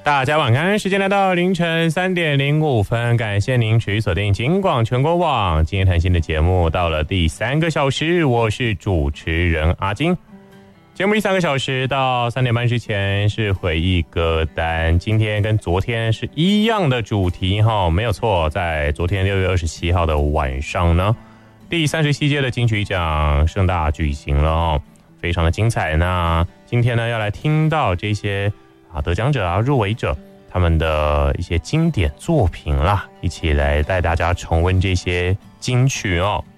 大家晚安，时间来到凌晨3点05分，感谢您持续锁定警广全国网今天谈心的节目，到了第3个小时，我是主持人阿金。节目第3个小时到3点半之前是回忆歌单，今天跟昨天是一样的主题哈，没有错，在昨天6月27号的晚上呢，第37届的金曲奖盛大举行了哦，非常的精彩。那今天呢要来听到这些得奖者入围者他们的一些经典作品啦，一起来带大家重温这些金曲哦。